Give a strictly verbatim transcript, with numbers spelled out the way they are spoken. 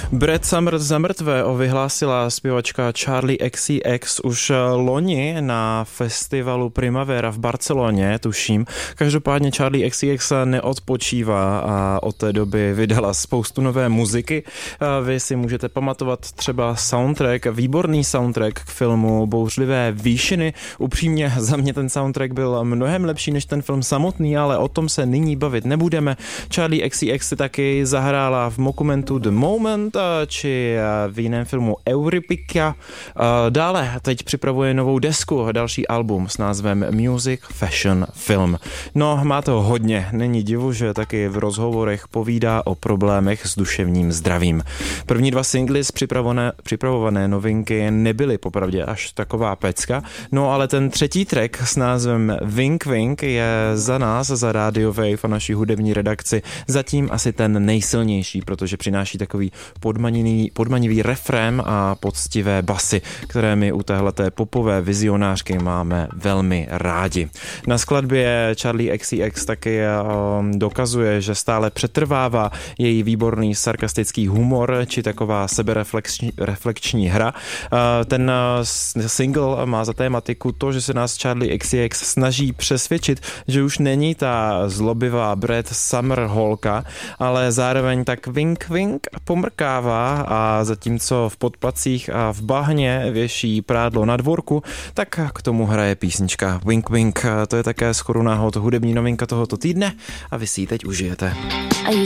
Brad Summer za mrtvé vyhlásila zpěvačka Charli X C X už loni na festivalu Primavera v Barceloně, tuším. Každopádně Charli X C X neodpočívá a od té doby vydala spoustu nové muziky. Vy si můžete pamatovat třeba soundtrack, výborný soundtrack k filmu Bouřlivé výšiny. Upřímně za mě ten soundtrack byl mnohem lepší než ten film samotný, ale o tom se nyní bavit nebudeme. Charli X C X si taky zahrála v dokumentu The Moment či v jiném filmu Euripika. Dále teď připravuje novou desku, další album s názvem Music Fashion Film. No, má to hodně, není divu, že taky v rozhovorech povídá o problémech s duševním zdravím. První dva singly z připravované, připravované novinky nebyly popravdě až taková pecka, no ale ten třetí track s názvem Wink Wink je za nás, za Radio Wave a naší hudební redakci zatím asi ten nejsilnější, protože přináší takový podmanivý, podmanivý refrém a poctivé basy, které my u téhleté popové vizionářky máme velmi rádi. Na skladbě Charli X C X taky um, dokazuje, že stále přetrvává její výborný sarkastický humor či taková sebereflexní reflekční hra. Uh, ten uh, single má za tématiku to, že se nás Charli X C X snaží přesvědčit, že už není ta zlobivá Brad Summer holka, ale zároveň tak wink wink pomrkává a zatímco v podpacích a v bahně věší prádlo na dvorku, tak k tomu hraje písnička Wink Wink. To je také shodou náhod hudební novinka tohoto týdne a vy si ji teď užijete. I